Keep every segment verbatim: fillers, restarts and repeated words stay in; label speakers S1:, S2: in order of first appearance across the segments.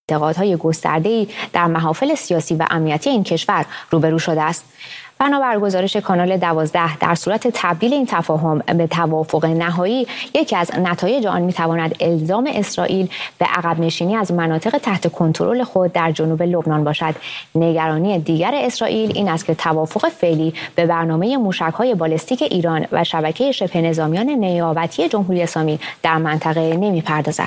S1: انتقادهای گسترده‌ای در محافل سیاسی و امنیتی این کشور روبرو شده است. بنابر گزارش کانال دوازده، در صورت تبدیل این تفاهم به توافق نهایی، یکی از نتایج آن میتواند الزام اسرائیل به عقب نشینی از مناطق تحت کنترل خود در جنوب لبنان باشد. نگرانی دیگر اسرائیل این است که توافق فعلی به برنامه موشک‌های بالستیک ایران و شبکه شبه نظامیان نیابتی جمهوری اسلامی در منطقه نمی‌پردازد.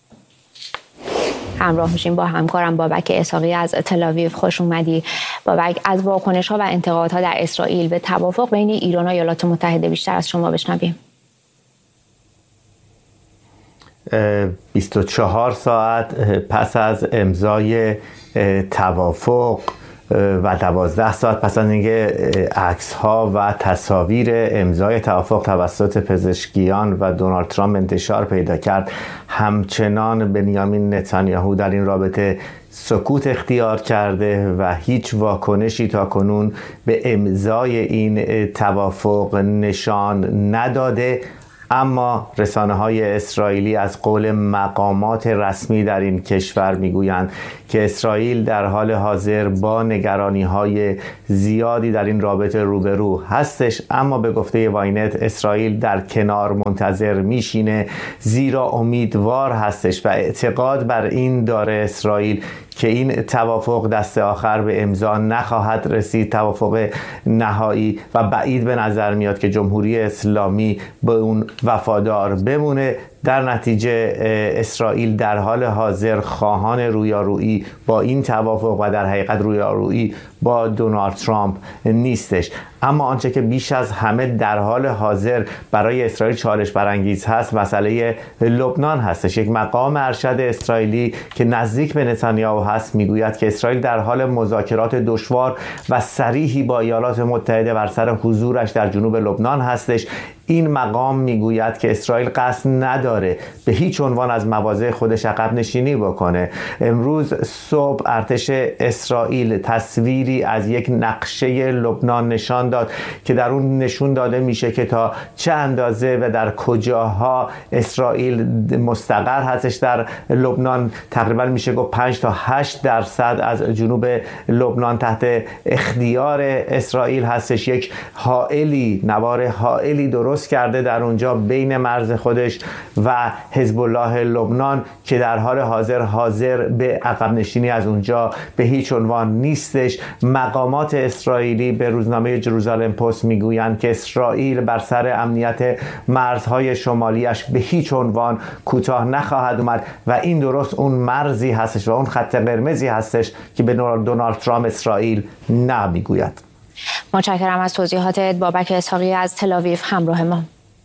S1: همراه میشیم با همکارم بابک اسحاقی از تل‌آویو. خوش اومدی بابک. از واکنش‌ها و انتقادها در اسرائیل به توافق بین ایران و ایالات متحده بیشتر از شما بشنویم.
S2: بیست و چهار ساعت پس از امضای توافق و دوازده ساعت پس از اینکه عکس‌ها و تصاویر امضای توافق توسط پزشکیان و دونالد ترامپ انتشار پیدا کرد، همچنان بنیامین نتانیاهو در این رابطه سکوت اختیار کرده و هیچ واکنشی تا کنون به امضای این توافق نشان نداده. اما رسانه‌های اسرائیلی از قول مقامات رسمی در این کشور میگویند که اسرائیل در حال حاضر با نگرانی‌های زیادی در این رابطه روبرو هستش، اما به گفته واینت اسرائیل در کنار منتظر میشینه، زیرا امیدوار هستش و اعتقاد بر این داره اسرائیل که این توافق دست آخر به امضا نخواهد رسید، توافق نهایی، و بعید به نظر میاد که جمهوری اسلامی به اون وفادار بمونه. در نتیجه اسرائیل در حال حاضر خواهان رویارویی با این توافق و در حقیقت رویارویی با دونالد ترامپ نیستش. اما آنچه که بیش از همه در حال حاضر برای اسرائیل چالش برانگیز هست مسئله لبنان هستش. یک مقام ارشد اسرائیلی که نزدیک به نتانیاهو هست میگوید که اسرائیل در حال مذاکرات دشوار و صریحی با ایالات متحده بر سر حضورش در جنوب لبنان هستش. این مقام میگوید که اسرائیل قصد نداره به هیچ عنوان از مواضع خودش عقب نشینی بکنه. امروز صبح ارتش اسرائیل تصویری از یک نقشه لبنان نشان داد که در اون نشون داده میشه که تا چه اندازه و در کجاها اسرائیل مستقر هستش در لبنان. تقریبا میشه گفت پنج تا هشت درصد از جنوب لبنان تحت اختیار اسرائیل هستش. یک حائلی، نوار حائلی درست کرده در اونجا بین مرز خودش و حزب الله لبنان که در حال حاضر حاضر به عقب نشینی از اونجا به هیچ عنوان نیستش. مقامات اسرائیلی به روزنامه جروزالم پست میگویند که اسرائیل بر سر امنیت مرزهای شمالیش به هیچ عنوان کوتاه نخواهد اومد و این درست اون مرزی هستش و اون خط قرمزی هستش که به دونالد ترامپ اسرائیل نمیگوید.
S1: متشکرم از توضیحاتت بابک اسحاقی از تل‌آویو همراه ما.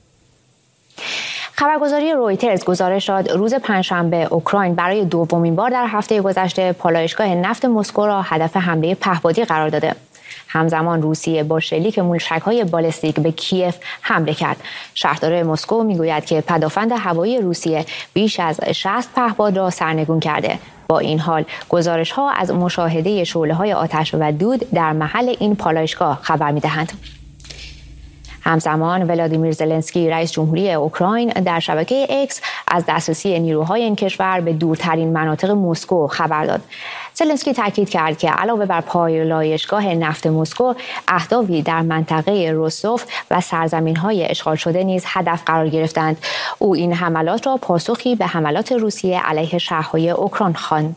S1: خبرگزاری رویترز گزارش داد روز پنجشنبه اوکراین برای دومین بار در هفته گذشته پالایشگاه نفت مسکو را هدف حمله پهپادی قرار داده. همزمان روسیه با شلیک موشک‌های بالستیک به کیف حمله کرد. شهردار مسکو میگوید که پدافند هوایی روسیه بیش از شصت پهپاد را سرنگون کرده. با این حال گزارش‌ها از مشاهده شعله‌های آتش و دود در محل این پالایشگاه خبر می‌دهند. همزمان ولادیمیر زلنسکی رئیس جمهوری اوکراین در شبکه اکس از دسترسی نیروهای این کشور به دورترین مناطق مسکو خبر داد. زلنسکی تاکید کرد که علاوه بر پالایشگاه نفت مسکو، اهدافی در منطقه روستوف و سرزمین‌های اشغال شده نیز هدف قرار گرفتند. او این حملات را پاسخی به حملات روسیه علیه شهرهای اوکراین خواند.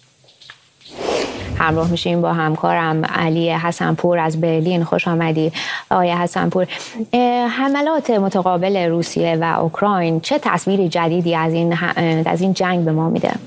S1: همراه میشیم با همکارم علی حسنپور از برلین. خوش آمدی آقای حسنپور. حملات متقابل روسیه و اوکراین چه تصویر جدیدی از این از این جنگ به ما میده؟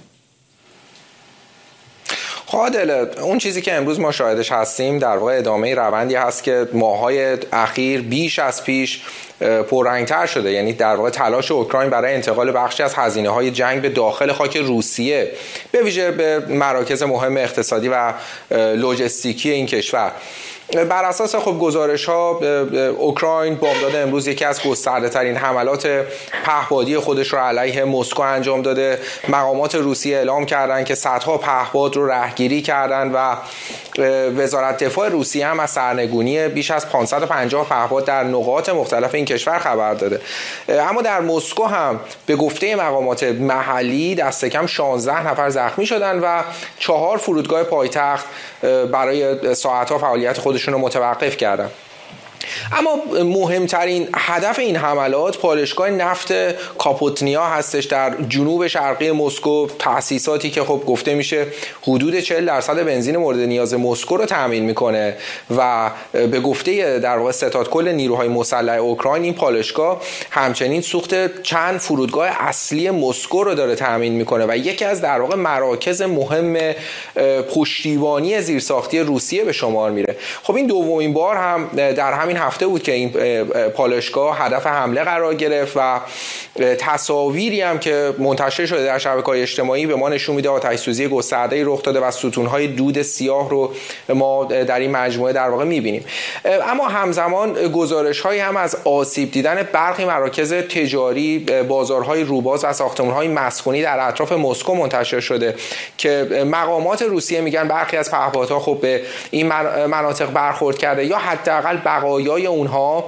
S3: عادل، اون چیزی که امروز ما شاهدش هستیم در واقع ادامه روندی هست که ماهای اخیر بیش از پیش پررنگتر شده. یعنی در واقع تلاش اوکراین برای انتقال بخشی از هزینه‌های جنگ به داخل خاک روسیه، به ویژه به مراکز مهم اقتصادی و لوجستیکی این کشور. بر اساس خب گزارش ها اوکراین بامداد امروز یکی از گسترده ترین حملات پهپادی خودش رو علیه مسکو انجام داده. مقامات روسیه اعلام کردن که صدها پهپاد رو رهگیری کردن و وزارت دفاع روسیه هم از سرنگونی بیش از پانصد و پنجاه پهپاد در نقاط مختلف این کشور خبر داده. اما در مسکو هم به گفته مقامات محلی دست کم شانزده نفر زخمی شدن و چهار فرودگاه پایتخت برای ساعتها فعالیت خودشون رو متوقف کردن. اما مهمترین هدف این حملات پالایشگاه نفت کاپوتنیا هستش در جنوب شرقی مسکو، تأسیساتی که خب گفته میشه حدود چهل درصد بنزین مورد نیاز مسکو رو تامین میکنه و به گفته در واقع ستاد کل نیروهای مسلح اوکراین این پالایشگاه همچنین سوخت چند فرودگاه اصلی مسکو رو داره تامین میکنه و یکی از در واقع مراکز مهم پشتیبانی زیرساختی روسیه به شمار میره. خب این دومین بار هم در همین هفته بود که این پالایشگاه هدف حمله قرار گرفت و تصاویری هم که منتشر شده در شبکه‌های اجتماعی به ما نشون میده آتش‌سوزی گسترده‌ای رخ داده و ستون‌های دود سیاه رو ما در این مجموعه در واقع می‌بینیم. اما همزمان گزارش‌هایی هم از آسیب دیدن برخی مراکز تجاری، بازارهای روباز و ساختمان‌های مسکونی در اطراف مسکو منتشر شده که مقامات روسیه میگن برخی از پهپادها خب به این مناطق برخورد کرده یا حداقل بقایای اونها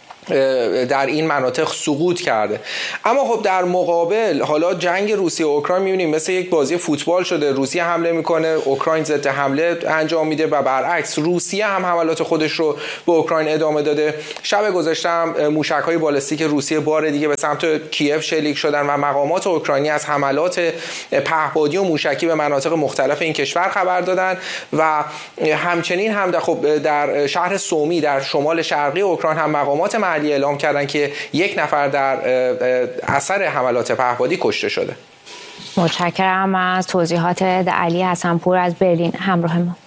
S3: در این مناطق سقوط کرده. اما خب در مقابل حالا جنگ روسیه و اوکراین می‌بینیم مثل یک بازی فوتبال شده، روسیه حمله میکنه، اوکراین ضد حمله انجام میده و برعکس روسیه هم حملات خودش رو به اوکراین ادامه داده. شب گذشته هم موشک‌های بالستیک روسیه بار دیگه به سمت کیف شلیک شدن و مقامات اوکراینی از حملات پهپادی و موشکی به مناطق مختلف این کشور خبر دادن و همچنین هم در خب در شهر سومی در شمال شرقی اوکراین هم مقامات اعلام کردن که یک نفر در اثر حملات پهپادی کشته شده.
S1: متشکرم از توضیحات علی حسنپور از برلین همراه ما.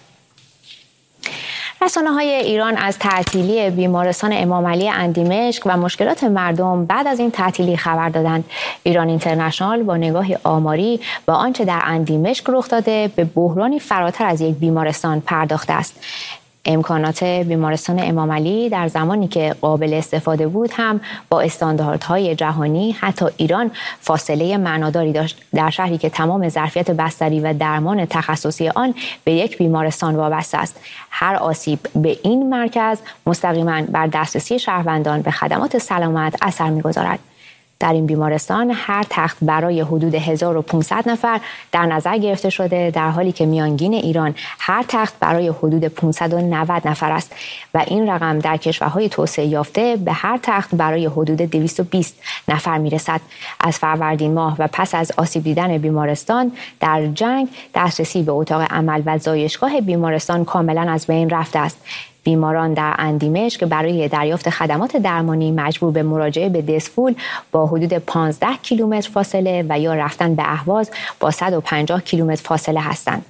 S1: رسانه‌های ایران از تعطیلی بیمارستان امام علی اندیمشک و مشکلات مردم بعد از این تعطیلی خبر دادند. ایران اینترنشنال با نگاهی آماری با آنچه در اندیمشک رخ داده به بحرانی فراتر از یک بیمارستان پرداخته است. امکانات بیمارستان امام علی در زمانی که قابل استفاده بود هم با استانداردهای جهانی حتی ایران فاصله معناداری داشت، در شهری که تمام ظرفیت بستری و درمان تخصصی آن به یک بیمارستان وابسته است. هر آسیب به این مرکز مستقیما بر دسترسی شهروندان به خدمات سلامت اثر می‌گذارد. در این بیمارستان هر تخت برای حدود هزار و پانصد نفر در نظر گرفته شده، در حالی که میانگین ایران هر تخت برای حدود پانصد و نود نفر است و این رقم در کشورهای توسعه یافته به هر تخت برای حدود دویست و بیست نفر میرسد. از فروردین ماه و پس از آسیب دیدن بیمارستان در جنگ دسترسی به اتاق عمل و زایشگاه بیمارستان کاملا از بین رفته است. بیماران در اندیمشک برای دریافت خدمات درمانی مجبور به مراجعه به دسفول با حدود پانزده کیلومتر فاصله و یا رفتن به اهواز با صد و پنجاه کیلومتر فاصله هستند.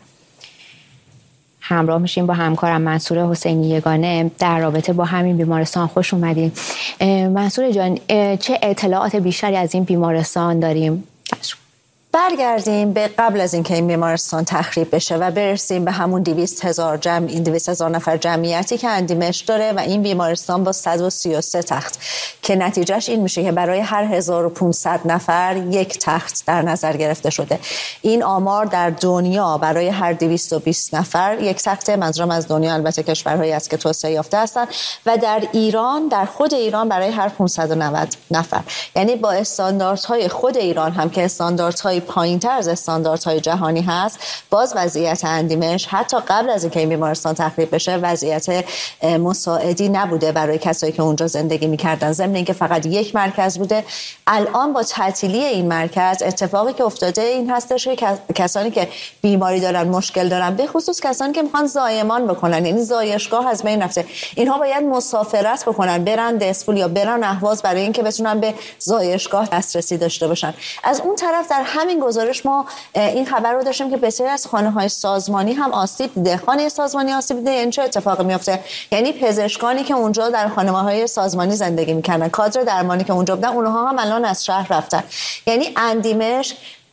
S1: همراه میشیم با همکارم منصور حسینی یگانه در رابطه با همین بیمارستان. خوش اومدید. منصور جان، چه اطلاعات بیشتری از این بیمارستان داریم؟
S4: برگردیم به قبل از اینکه این بیمارستان تخریب بشه و برسیم به همون دویست هزار جمع این دویست هزار نفر جمعیتی که اندیمشک داره و این بیمارستان با صد و سی و سه تخت که نتیجهش این میشه که برای هر هزار و پانصد نفر یک تخت در نظر گرفته شده. این آمار در دنیا برای هر دویست و بیست نفر یک تخت، منظورم از دنیا البته کشورهایی است که توسعه یافته هستند، و در ایران در خود ایران برای هر پانصد و نود نفر. یعنی با استانداردهای خود ایران هم که استانداردهای پایین‌تر از استانداردهای جهانی هست، باز وضعیت اندیمشک حتی قبل از اینکه این بیمارستان تخریب بشه وضعیت مساعدی نبوده برای کسایی که اونجا زندگی می‌کردن. ضمن اینکه فقط یک مرکز بوده. الان با تعطیلی این مرکز اتفاقی که افتاده این هستش که کسانی که بیماری دارن، مشکل دارن، به خصوص کسانی که میخوان زایمان بکنن، یعنی زایشگاه از بین رفته، اینها باید مسافرت بکنن، برن دسفول یا برن اهواز برای اینکه بتونن به زایشگاه دسترسی داشته باشن. از اون طرف در همین گزارش ما این خبر رو داشتیم که بسیاری از خانه‌های سازمانی هم آسیب دیده. خانه سازمانی آسیب دیده یعنی چه اتفاقی میفته؟ یعنی پزشکانی که اونجا در خانه‌های سازمانی زندگی می‌کردن، کادر درمانی که اونجا بودن، اونها هم الان از شهر رفتن. یعنی اندیمشک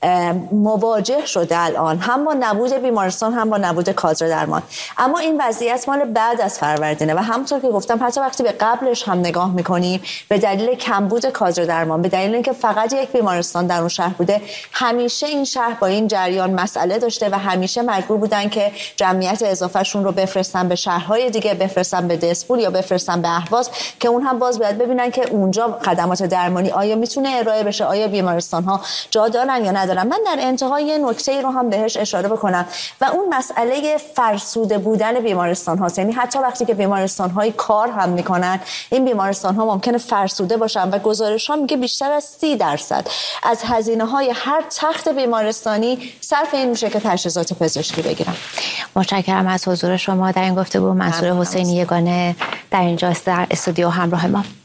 S4: مواجه شده الان، هم با نبود بیمارستان هم با نبود کادر درمان. اما این وضعیت مال بعد از فروردینه و همونطور که گفتم حتی وقتی به قبلش هم نگاه میکنیم به دلیل کمبود کادر درمان، به دلیل اینکه فقط یک بیمارستان در اون شهر بوده، همیشه این شهر با این جریان مسئله داشته و همیشه مجبور بودن که جمعیت اضافهشون رو بفرستن به شهرهای دیگه، بفرستن به دسپول یا بفرستن به اهواز که اون هم باز باید ببینن که اونجا خدمات درمانی آیا میتونه ارائه بشه، آیا بیمارستان ها جا دارن یا ندارن. من در انتهای یه نکته ای رو هم بهش اشاره بکنم و اون مسئله فرسوده بودن بیمارستان ها، یعنی حتی وقتی که بیمارستان های کار هم میکنن این بیمارستان ها ممکنه فرسوده باشن و گزارش ها میگه بیشتر از سی درصد از هزینه های هر تخت بیمارستانی صرف این میشه که تجهیزات پزشکی بگیرن.
S1: متشکرم از حضور شما در این گفتگو. منصور حسینی یگانه در اینجاست در استودیو همراه ما.